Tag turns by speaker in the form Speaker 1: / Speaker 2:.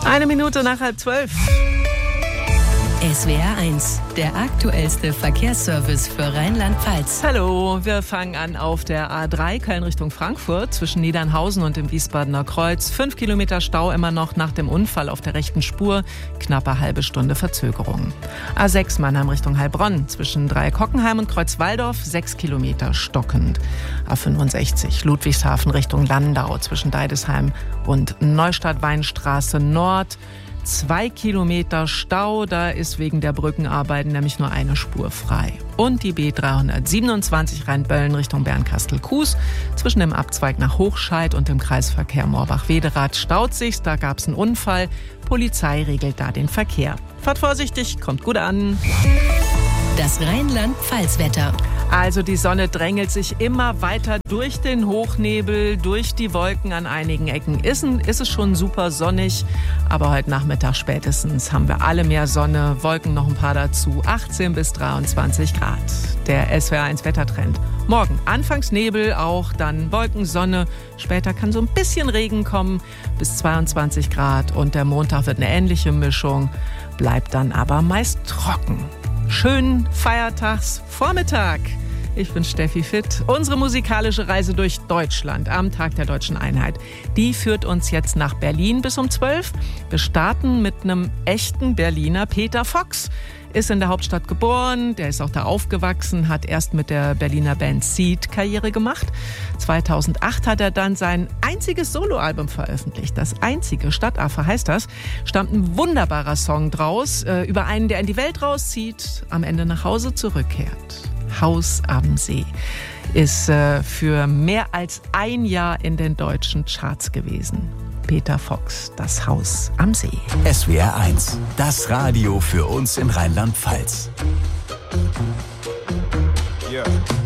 Speaker 1: Eine Minute nach 11:30.
Speaker 2: SWR 1, der aktuellste Verkehrsservice für Rheinland-Pfalz.
Speaker 1: Hallo, wir fangen an auf der A3 Köln Richtung Frankfurt zwischen Niedernhausen und dem Wiesbadener Kreuz. 5 Kilometer Stau immer noch nach dem Unfall auf der rechten Spur. Knappe halbe Stunde Verzögerung. A6 Mannheim Richtung Heilbronn zwischen Dreieck-Hockenheim und Kreuzwaldorf 6 Kilometer stockend. A65 Ludwigshafen Richtung Landau zwischen Deidesheim und Neustadt-Weinstraße Nord. 2 Kilometer Stau, da ist wegen der Brückenarbeiten nämlich nur eine Spur frei. Und die B327 Rheinböllen Richtung Bernkastel-Kues zwischen dem Abzweig nach Hochscheid und dem Kreisverkehr Morbach-Wederath staut sich. Da gab es einen Unfall. Polizei regelt da den Verkehr. Fahrt vorsichtig, kommt gut an.
Speaker 2: Das Rheinland-Pfalz-Wetter.
Speaker 1: Also die Sonne drängelt sich immer weiter durch den Hochnebel, durch die Wolken an einigen Ecken. Ist es schon super sonnig, aber heute Nachmittag spätestens haben wir alle mehr Sonne, Wolken noch ein paar dazu, 18 bis 23 Grad. Der SWR 1 Wettertrend. Morgen anfangs Nebel, auch dann Wolken, Sonne. Später kann so ein bisschen Regen kommen, bis 22 Grad. Und der Montag wird eine ähnliche Mischung, bleibt dann aber meist trocken. Schönen Feiertagsvormittag. Ich bin Steffi Fitt. Unsere musikalische Reise durch Deutschland am Tag der Deutschen Einheit, die führt uns jetzt nach Berlin bis um 12. Wir starten mit einem echten Berliner. Peter Fox ist in der Hauptstadt geboren, der ist auch da aufgewachsen, hat erst mit der Berliner Band Seed Karriere gemacht. 2008 hat er dann sein einziges Soloalbum veröffentlicht. Das einzige, Stadtaffe heißt das, stammt ein wunderbarer Song draus, über einen, der in die Welt rauszieht, am Ende nach Hause zurückkehrt. Haus am See ist für mehr als ein Jahr in den deutschen Charts gewesen. Peter Fox, das Haus am See.
Speaker 3: SWR 1, das Radio für uns in Rheinland-Pfalz.
Speaker 4: Yeah.